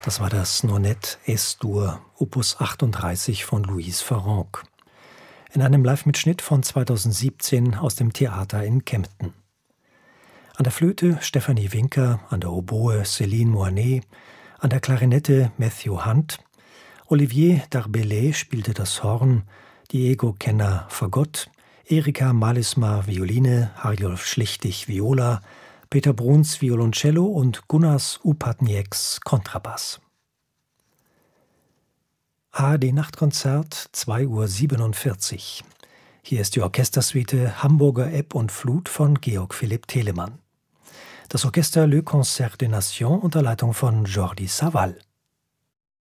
Das war das Nonette Es-Dur, Opus 38 von Louise Farrenc. In einem Live-Mitschnitt von 2017 aus dem Theater in Kempten. An der Flöte Stefanie Winker, an der Oboe Céline Moinet, an der Klarinette Matthew Hunt. Olivier Darbellay spielte das Horn, Diego Kenner Fagott, Erika Malisma Violine, Harjolf Schlichtig Viola, Peter Bruns Violoncello und Gunnars Upatnieks Kontrabass. ARD-Nachtkonzert, 2:47 Uhr. Hier ist die Orchestersuite Hamburger Ebb und Flut von Georg Philipp Telemann. Das Orchester Le Concert des Nations unter Leitung von Jordi Savall.